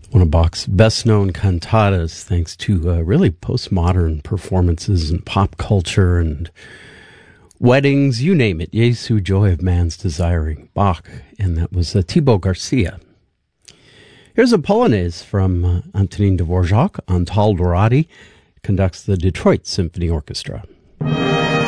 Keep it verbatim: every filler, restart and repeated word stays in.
One of Bach's best-known cantatas, thanks to uh, really postmodern performances in pop culture and weddings, you name it. Jesu, joy of man's desiring. Bach, and that was uh, Thibaut Garcia. Here's a Polonaise from uh, Antonin Dvorak. Antal Dorati conducts the Detroit Symphony Orchestra.